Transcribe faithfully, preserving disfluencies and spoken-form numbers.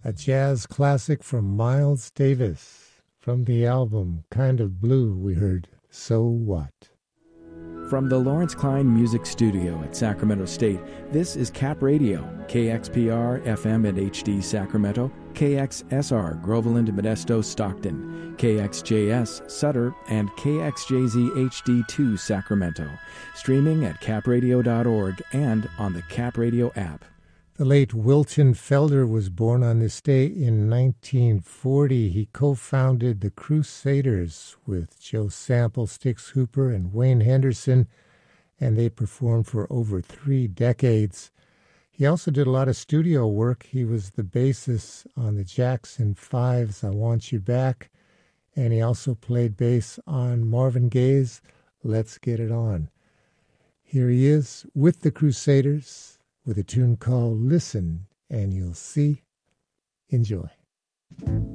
A jazz classic from Miles Davis. From the album Kind of Blue, we heard So What. From the Lawrence Klein Music Studio at Sacramento State, this is Cap Radio, K X P R F M and H D Sacramento, K X S R Groveland, Modesto, Stockton, K X J S Sutter, and K X J Z H D two Sacramento. Streaming at cap radio dot org and on the Cap Radio app. The late Wilton Felder was born on this day in nineteen forty. He co-founded the Crusaders with Joe Sample, Styx Hooper, and Wayne Henderson, and they performed for over three decades. He also did a lot of studio work. He was the bassist on the Jackson Five's I Want You Back, and he also played bass on Marvin Gaye's Let's Get It On. Here he is with the Crusaders, with a tune called Listen and You'll See. Enjoy.